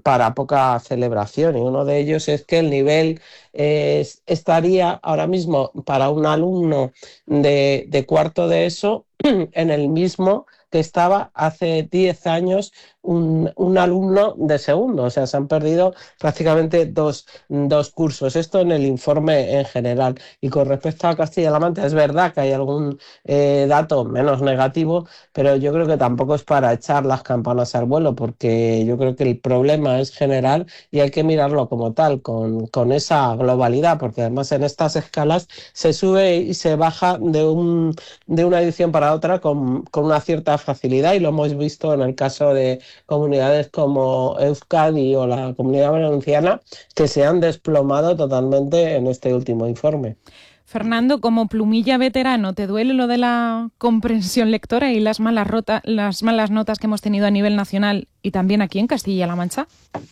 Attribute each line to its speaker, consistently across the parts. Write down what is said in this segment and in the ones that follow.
Speaker 1: para poca celebración, y uno de ellos es que el nivel estaría ahora mismo para un alumno de cuarto de ESO en el mismo que estaba hace 10 años un alumno de segundo. O sea, se han perdido prácticamente dos cursos. Esto en el informe en general. Y con respecto a Castilla-La Mancha, es verdad que hay algún dato menos negativo, pero yo creo que tampoco es para echar las campanas al vuelo, porque yo creo que el problema es general y hay que mirarlo como tal, con esa globalidad, porque además en estas escalas se sube y se baja de una edición para otra con una cierta facilidad, y lo hemos visto en el caso de comunidades como Euskadi o la Comunidad Valenciana, que se han desplomado totalmente en este último informe.
Speaker 2: Fernando, como plumilla veterano, ¿te duele lo de la comprensión lectora y las malas notas que hemos tenido a nivel nacional y también aquí en Castilla-La Mancha?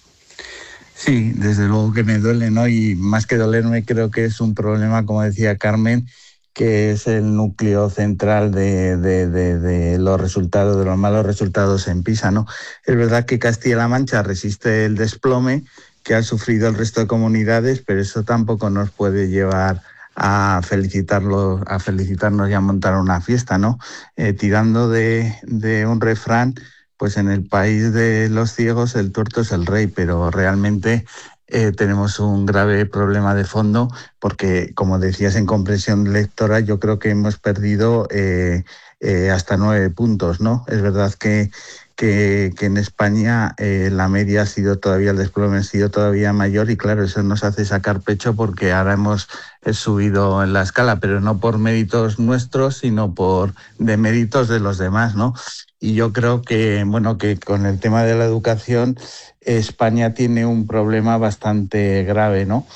Speaker 3: Sí, desde luego que me duele, ¿no? Y más que dolerme, creo que es un problema, como decía Carmen, que es el núcleo central de los resultados, de los malos resultados en PISA, ¿no? Es verdad que Castilla-La Mancha resiste el desplome que ha sufrido el resto de comunidades, pero eso tampoco nos puede llevar a felicitarnos y a montar una fiesta, ¿no? Tirando de un refrán, pues en el país de los ciegos el tuerto es el rey, pero realmente tenemos un grave problema de fondo porque, como decías, en comprensión lectora yo creo que hemos perdido hasta 9 puntos, ¿no? Es verdad que en España la media ha sido todavía, el desplome ha sido todavía mayor, y claro, eso nos hace sacar pecho porque ahora hemos subido en la escala, pero no por méritos nuestros, sino por deméritos de los demás, ¿no? Y yo creo que, bueno, que con el tema de la educación España tiene un problema bastante grave, ¿no?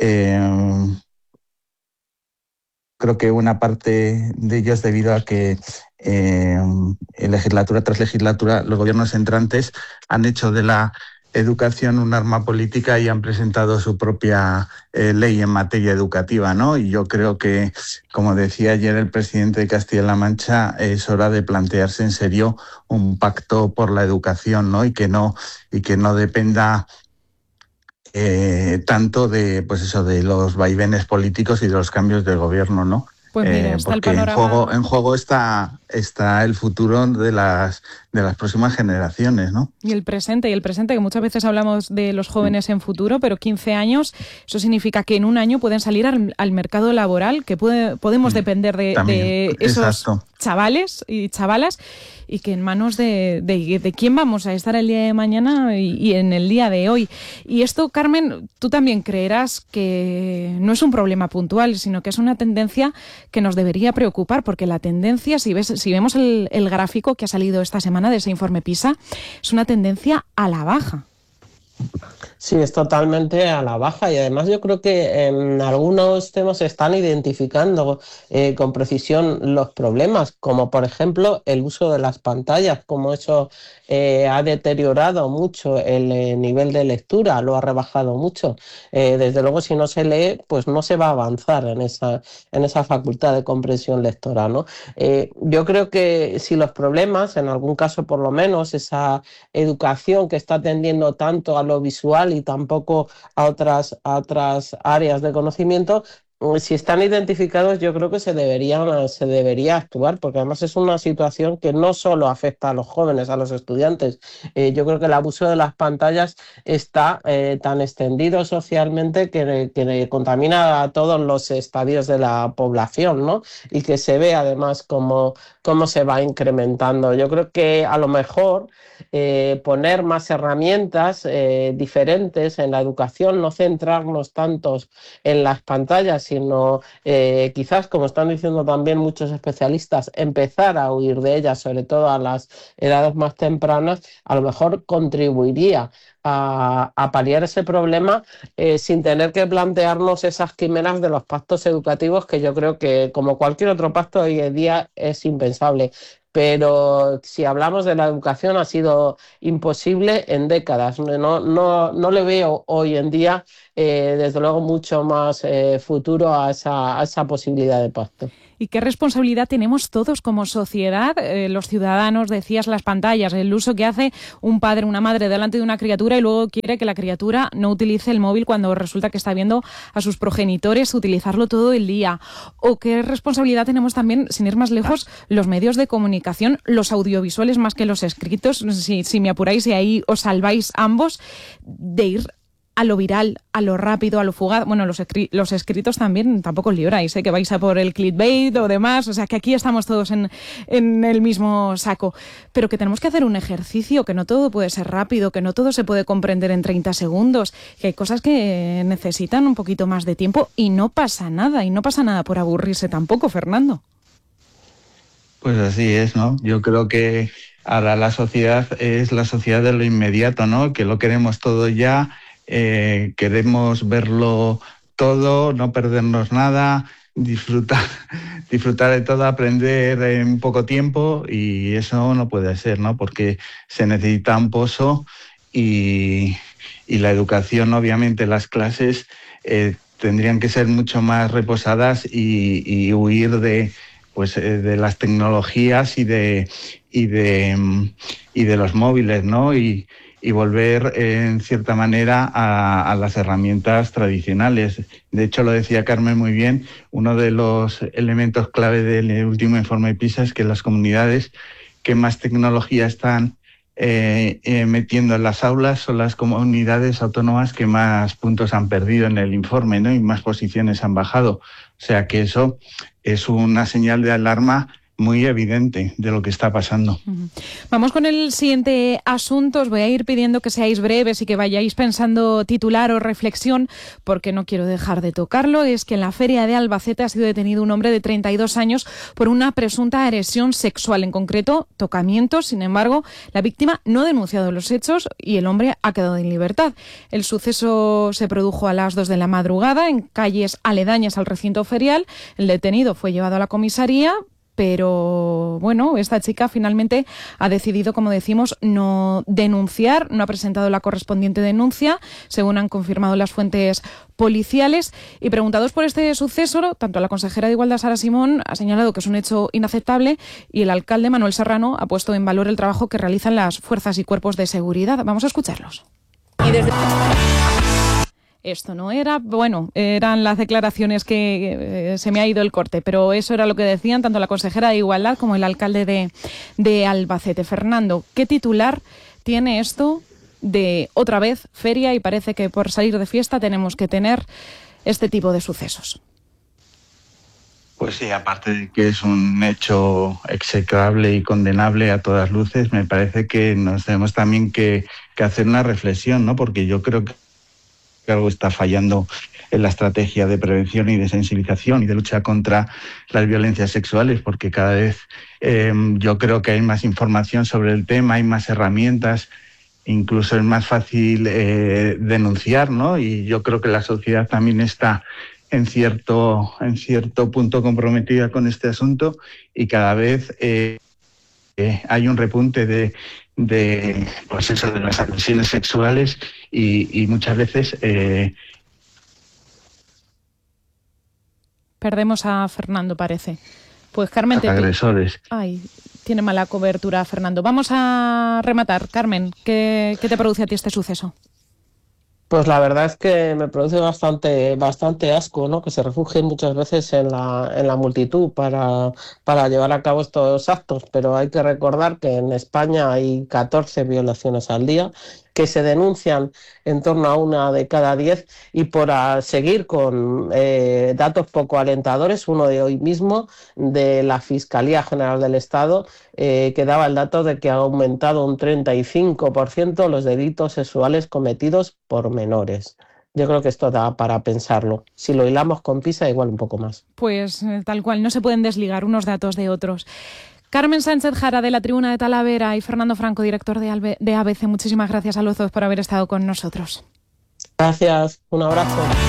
Speaker 3: Creo que una parte de ello es debido a que legislatura tras legislatura los gobiernos entrantes han hecho de la educación un arma política y han presentado su propia ley en materia educativa, ¿no? Y yo creo que, como decía ayer el presidente de Castilla-La Mancha, es hora de plantearse en serio un pacto por la educación, ¿no? Y que no dependa tanto de, pues eso, de los vaivenes políticos y de los cambios de gobierno, ¿no?
Speaker 2: Pues mira, está
Speaker 3: porque
Speaker 2: el panorama...
Speaker 3: en juego está el futuro de las próximas generaciones, ¿no?
Speaker 2: Y el presente, que muchas veces hablamos de los jóvenes en futuro, pero 15 años, eso significa que en un año pueden salir al mercado laboral, que podemos depender de esos chavales y chavalas, y que en manos de quién vamos a estar el día de mañana y en el día de hoy. Y esto, Carmen, tú también creerás que no es un problema puntual, sino que es una tendencia que nos debería preocupar, porque la tendencia, si vemos el gráfico que ha salido esta semana de ese informe PISA, es una tendencia a la baja.
Speaker 1: Sí, es totalmente a la baja, y además yo creo que en algunos temas se están identificando con precisión los problemas, como por ejemplo el uso de las pantallas, como eso ha deteriorado mucho el nivel de lectura, lo ha rebajado mucho. Desde luego, si no se lee, pues no se va a avanzar en esa facultad de comprensión lectora, ¿no? Yo creo que si los problemas, en algún caso por lo menos, esa educación que está tendiendo tanto a lo visual y tampoco a otras áreas de conocimiento, si están identificados, yo creo que se debería actuar, porque además es una situación que no solo afecta a los jóvenes, a los estudiantes. Yo creo que el abuso de las pantallas está tan extendido socialmente que contamina a todos los estadios de la población, ¿no? Y que se ve además cómo se va incrementando. Yo creo que a lo mejor poner más herramientas diferentes en la educación, no centrarnos tantos en las pantallas, sino quizás, como están diciendo también muchos especialistas, empezar a huir de ellas, sobre todo a las edades más tempranas, a lo mejor contribuiría a paliar ese problema sin tener que plantearnos esas quimeras de los pactos educativos, que yo creo que, como cualquier otro pacto hoy en día, es impensable. Pero si hablamos de la educación, ha sido imposible en décadas. No le veo hoy en día, desde luego, mucho más futuro a esa posibilidad de pacto.
Speaker 2: y qué responsabilidad tenemos todos como sociedad, los ciudadanos, decías, las pantallas, el uso que hace un padre, una madre delante de una criatura y luego quiere que la criatura no utilice el móvil cuando resulta que está viendo a sus progenitores utilizarlo todo el día. O qué responsabilidad tenemos también, sin ir más lejos, los medios de comunicación, los audiovisuales más que los escritos, no sé si me apuráis y ahí os salváis ambos, de ir a lo viral, a lo rápido, a lo fugaz. Bueno, los escritos también tampoco os libráis, que vais a por el clickbait o demás, o sea que aquí estamos todos en el mismo saco, pero que tenemos que hacer un ejercicio, que no todo puede ser rápido, que no todo se puede comprender en 30 segundos, que hay cosas que necesitan un poquito más de tiempo y no pasa nada por aburrirse tampoco, Fernando.
Speaker 3: Pues así es, ¿no? Yo creo que ahora la sociedad es la sociedad de lo inmediato, ¿no? Que lo queremos todo ya. Queremos verlo todo, no perdernos nada, disfrutar de todo, aprender en poco tiempo, y eso no puede ser, ¿no? Porque se necesita un pozo y la educación, obviamente, las clases tendrían que ser mucho más reposadas y huir de las tecnologías y de los móviles, ¿no? Y volver, en cierta manera, a las herramientas tradicionales. De hecho, lo decía Carmen muy bien, uno de los elementos clave del último informe PISA es que las comunidades que más tecnología están metiendo en las aulas son las comunidades autónomas que más puntos han perdido en el informe, ¿no? Y más posiciones han bajado. O sea que eso es una señal de alarma muy evidente de lo que está pasando.
Speaker 2: Vamos con el siguiente asunto. Os voy a ir pidiendo que seáis breves y que vayáis pensando titular o reflexión, porque no quiero dejar de tocarlo. Es que en la feria de Albacete ha sido detenido un hombre de 32 años por una presunta agresión sexual, en concreto tocamientos. Sin embargo, la víctima no ha denunciado los hechos y el hombre ha quedado en libertad. El suceso se produjo a las 2 de la madrugada en calles aledañas al recinto ferial. El detenido fue llevado a la comisaría, pero bueno, esta chica finalmente ha decidido, como decimos, no denunciar, no ha presentado la correspondiente denuncia, según han confirmado las fuentes policiales. Y preguntados por este suceso, tanto la consejera de Igualdad, Sara Simón, ha señalado que es un hecho inaceptable, y el alcalde, Manuel Serrano, ha puesto en valor el trabajo que realizan las fuerzas y cuerpos de seguridad. Vamos a escucharlos. Esto no era, bueno, eran las declaraciones que se me ha ido el corte, pero eso era lo que decían tanto la consejera de Igualdad como el alcalde de Albacete. Fernando, ¿qué titular tiene esto de otra vez feria y parece que por salir de fiesta tenemos que tener este tipo de sucesos?
Speaker 3: Pues sí, aparte de que es un hecho execrable y condenable a todas luces, me parece que nos tenemos también que hacer una reflexión, ¿no? Porque yo creo que algo está fallando en la estrategia de prevención y de sensibilización y de lucha contra las violencias sexuales, porque cada vez yo creo que hay más información sobre el tema, hay más herramientas, incluso es más fácil denunciar, ¿no? Y yo creo que la sociedad también está en cierto punto comprometida con este asunto, y cada vez hay un repunte de las agresiones sexuales y muchas veces
Speaker 2: perdemos a Fernando, parece. Pues Carmen,
Speaker 3: agresores.
Speaker 2: Ay, tiene mala cobertura Fernando. Vamos a rematar. Carmen, ¿qué te produce a ti este suceso?
Speaker 1: Pues la verdad es que me produce bastante asco, ¿no? Que se refugien muchas veces en la multitud para llevar a cabo estos actos, pero hay que recordar que en España hay 14 violaciones al día, que se denuncian en torno a 1 de cada 10, y por seguir con datos poco alentadores, uno de hoy mismo de la Fiscalía General del Estado, que daba el dato de que ha aumentado un 35% los delitos sexuales cometidos por menores. Yo creo que esto da para pensarlo. Si lo hilamos con PISA, igual un poco más.
Speaker 2: Pues tal cual, no se pueden desligar unos datos de otros. Carmen Sánchez Jara, de la Tribuna de Talavera, y Fernando Franco, director de ABC, muchísimas gracias a los dos por haber estado con nosotros.
Speaker 1: Gracias, un abrazo.